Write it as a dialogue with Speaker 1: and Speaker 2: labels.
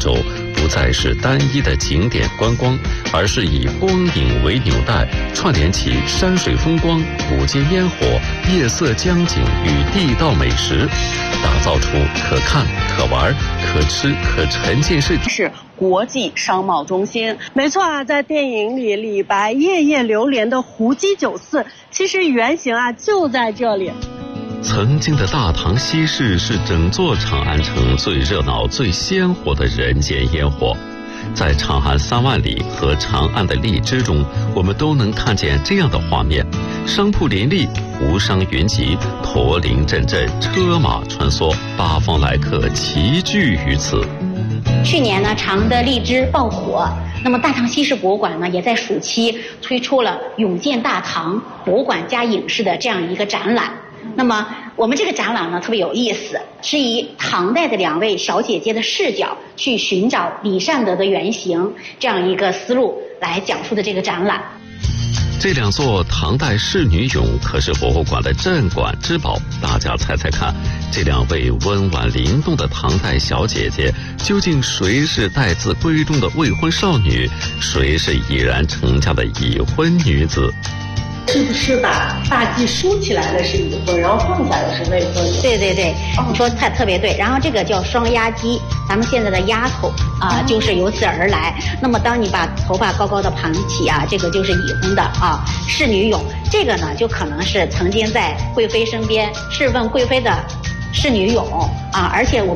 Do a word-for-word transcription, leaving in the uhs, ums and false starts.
Speaker 1: 洲不再是单一的景点观光，而是以光影为纽带，串联起山水风光、古街烟火、夜色江景与地道美食，打造出可看、可玩、可吃、可沉浸式
Speaker 2: 是国际商贸中心。没错啊，在电影里李白夜夜流连的胡姬酒肆，其实原型啊就在这里。
Speaker 1: 曾经的大唐西市是整座长安城最热闹、最鲜活的人间烟火。在长安三万里和长安的荔枝中，我们都能看见这样的画面：商铺林立，湖商云集，驼铃阵阵，车马穿梭，八方来客齐聚于此。
Speaker 3: 去年呢，长安的荔枝爆火，那么大唐西市博物馆呢，也在暑期推出了“永建大唐”博物馆加影视的这样一个展览。那么我们这个展览呢特别有意思，是以唐代的两位小姐姐的视角去寻找李善德的原型，这样一个思路来讲述的这个展览。
Speaker 1: 这两座唐代仕女俑可是博物馆的镇馆之宝，大家猜猜看，这两位温婉灵动的唐代小姐姐，究竟谁是待字闺中的未婚少女，谁是已然成家的已婚女子？
Speaker 2: 是不是把发髻梳起来的是已婚，然后放下的是未婚？
Speaker 3: 对对对，你说太特别对。然后这个叫双丫髻，咱们现在的丫头啊、呃，就是由此而来。那么当你把头发高高的盘起啊，这个就是已婚的啊，仕女俑。这个呢，就可能是曾经在贵妃身边侍问贵妃的仕女俑啊，而且我。